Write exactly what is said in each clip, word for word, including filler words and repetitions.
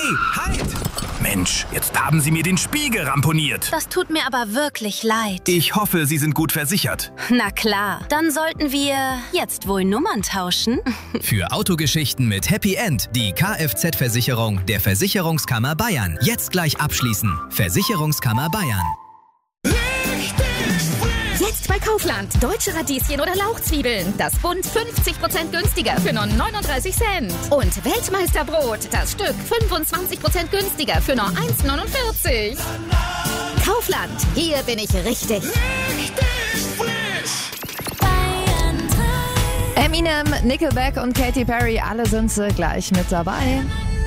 Hey, halt! Mensch, jetzt haben Sie mir den Spiegel ramponiert. Das tut mir aber wirklich leid. Ich hoffe, Sie sind gut versichert. Na klar, dann sollten wir jetzt wohl Nummern tauschen. Für Autogeschichten mit Happy End die Kfz-Versicherung der Versicherungskammer Bayern. Jetzt gleich abschließen. Versicherungskammer Bayern. Jetzt bei Kaufland. Deutsche Radieschen oder Lauchzwiebeln. Das Bund fünfzig Prozent günstiger für nur neununddreißig Cent. Und Weltmeisterbrot. Das Stück fünfundzwanzig Prozent günstiger für nur eins neunundvierzig. Kaufland. Hier bin ich richtig. Richtig frisch. Eminem, Nickelback und Katy Perry, alle sind sie gleich mit dabei.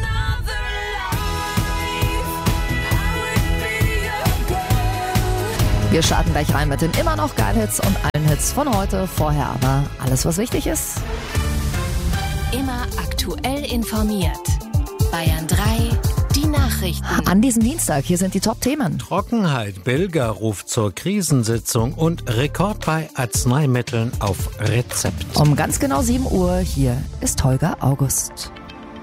Wir starten gleich rein mit den immer noch Geil-Hits und allen Hits von heute. Vorher aber alles, was wichtig ist. Immer aktuell informiert. Bayern drei, die Nachrichten. An diesem Dienstag, hier sind die Top-Themen. Trockenheit, Bilger ruft zur Krisensitzung und Rekord bei Arzneimitteln auf Rezept. Um ganz genau sieben Uhr, hier ist Holger August.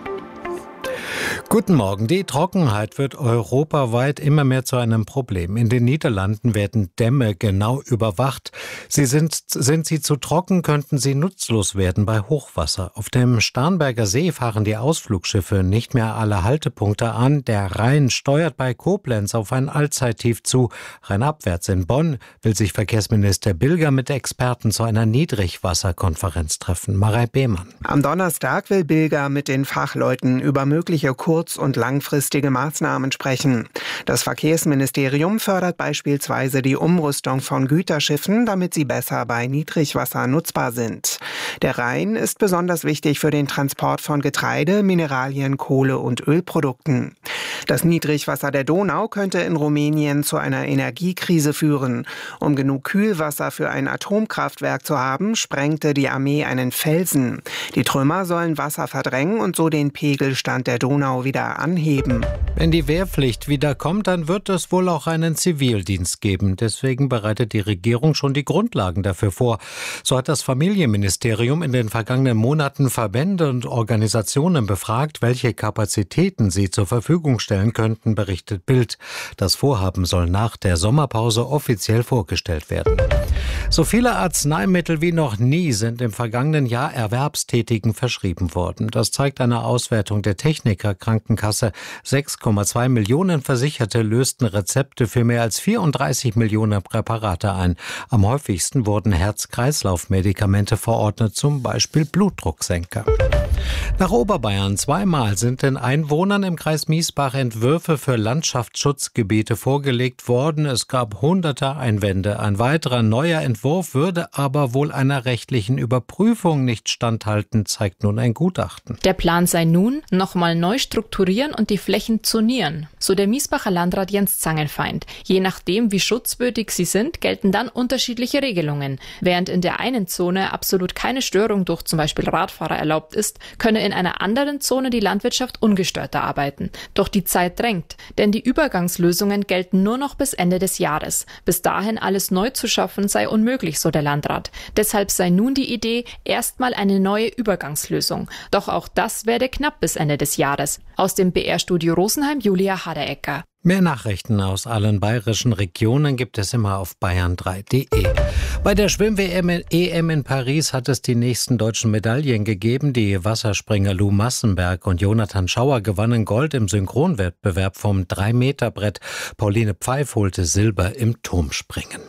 Guten Morgen. Die Trockenheit wird europaweit immer mehr zu einem Problem. In den Niederlanden werden Dämme genau überwacht. Sie sind, sind sie zu trocken, könnten sie nutzlos werden bei Hochwasser. Auf dem Starnberger See fahren die Ausflugschiffe nicht mehr alle Haltepunkte an. Der Rhein steuert bei Koblenz auf ein Allzeittief zu. Rheinabwärts in Bonn will sich Verkehrsminister Bilger mit Experten zu einer Niedrigwasserkonferenz treffen. Marei Behmann. Am Donnerstag will Bilger mit den Fachleuten über mögliche kurz- und langfristige Maßnahmen sprechen. Das Verkehrsministerium fördert beispielsweise die Umrüstung von Güterschiffen, damit sie besser bei Niedrigwasser nutzbar sind. Der Rhein ist besonders wichtig für den Transport von Getreide, Mineralien, Kohle und Ölprodukten. Das Niedrigwasser der Donau könnte in Rumänien zu einer Energiekrise führen. Um genug Kühlwasser für ein Atomkraftwerk zu haben, sprengte die Armee einen Felsen. Die Trümmer sollen Wasser verdrängen und so den Pegelstand der Donau wieder anheben. Wenn die Wehrpflicht wieder kommt, dann wird es wohl auch einen Zivildienst geben. Deswegen bereitet die Regierung schon die Grundlagen dafür vor. So hat das Familienministerium in den vergangenen Monaten Verbände und Organisationen befragt, welche Kapazitäten sie zur Verfügung stellen könnten, berichtet Bild. Das Vorhaben soll nach der Sommerpause offiziell vorgestellt werden. So viele Arzneimittel wie noch nie sind im vergangenen Jahr Erwerbstätigen verschrieben worden. Das zeigt eine Auswertung der Techniker Krankenkasse. sechs Komma zwei Millionen Versicherte lösten Rezepte für mehr als vierunddreißig Millionen Präparate ein. Am häufigsten wurden Herz-Kreislauf-Medikamente verordnet, zum Beispiel Blutdrucksenker. Nach Oberbayern zweimal sind den Einwohnern im Kreis Miesbach Entwürfe für Landschaftsschutzgebiete vorgelegt worden. Es gab hunderte Einwände. Ein weiterer neuer Entwurf würde aber wohl einer rechtlichen Überprüfung nicht standhalten, zeigt nun ein Gutachten. Der Plan sei nun, nochmal neu strukturieren und die Flächen zonieren, so der Miesbacher Landrat Jens Zangenfeind. Je nachdem, wie schutzwürdig sie sind, gelten dann unterschiedliche Regelungen. Während in der einen Zone absolut keine Störung durch zum Beispiel Radfahrer erlaubt ist, könne in einer anderen Zone die Landwirtschaft ungestörter arbeiten. Doch die Zeit drängt, denn die Übergangslösungen gelten nur noch bis Ende des Jahres. Bis dahin alles neu zu schaffen sei unmöglich, so der Landrat. Deshalb sei nun die Idee, erstmal eine neue Übergangslösung. Doch auch das werde knapp bis Ende des Jahres. Aus dem B R-Studio Rosenheim, Julia Haderecker. Mehr Nachrichten aus allen bayerischen Regionen gibt es immer auf bayern drei punkt de. Bei der Schwimm-W M E M in Paris hat es die nächsten deutschen Medaillen gegeben. Die Wasserspringer Lou Massenberg und Jonathan Schauer gewannen Gold im Synchronwettbewerb vom drei Meter Brett. Pauline Pfeif holte Silber im Turmspringen.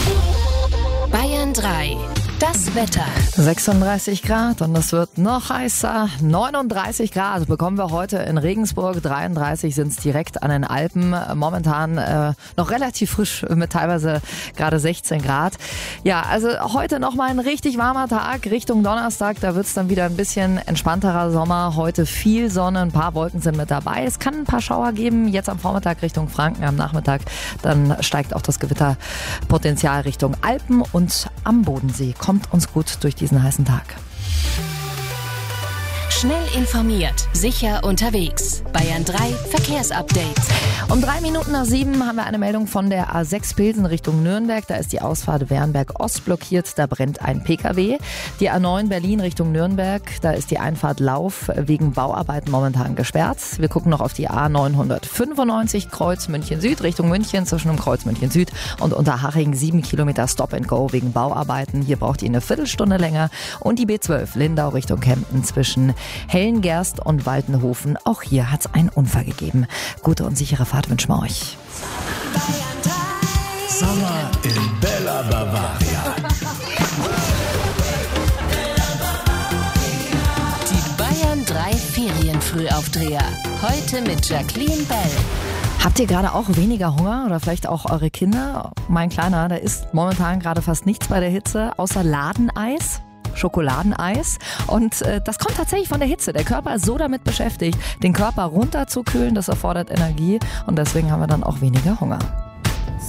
Bayern drei. Das Wetter. sechsunddreißig Grad und es wird noch heißer. neununddreißig Grad bekommen wir heute in Regensburg. dreiunddreißig sind es direkt an den Alpen. Momentan äh, noch relativ frisch mit teilweise gerade sechzehn Grad. Ja, also heute nochmal ein richtig warmer Tag. Richtung Donnerstag, da wird es dann wieder ein bisschen entspannterer Sommer. Heute viel Sonne, ein paar Wolken sind mit dabei. Es kann ein paar Schauer geben. Jetzt am Vormittag Richtung Franken, am Nachmittag dann steigt auch das Gewitterpotenzial Richtung Alpen und am Bodensee. Kommt uns gut durch diesen heißen Tag. Schnell informiert, sicher unterwegs. Bayern drei Verkehrsupdate. Um drei Minuten nach sieben haben wir eine Meldung von der A sechs Pilsen Richtung Nürnberg. Da ist die Ausfahrt Wernberg Ost blockiert, da brennt ein Pkw. Die A neun Berlin Richtung Nürnberg, da ist die Einfahrt Lauf wegen Bauarbeiten momentan gesperrt. Wir gucken noch auf die A neunhundertfünfundneunzig Kreuz München Süd Richtung München, zwischen dem Kreuz München Süd und Unterhaching sieben Kilometer Stop and Go wegen Bauarbeiten. Hier braucht ihr eine Viertelstunde länger. Und die B zwölf Lindau Richtung Kempten zwischen Hellengerst und Waltenhofen. Auch hier hat es einen Unfall gegeben. Gute und sichere Fahrt wünschen wir euch. Sommer in Bella Bavaria. Die Bayern drei Ferienfrühaufdreher. Heute mit Jacqueline Bell. Habt ihr gerade auch weniger Hunger oder vielleicht auch eure Kinder? Mein Kleiner, der isst momentan gerade fast nichts bei der Hitze, außer Ladeneis. Schokoladeneis und äh, das kommt tatsächlich von der Hitze. Der Körper ist so damit beschäftigt, den Körper runterzukühlen, das erfordert Energie und deswegen haben wir dann auch weniger Hunger.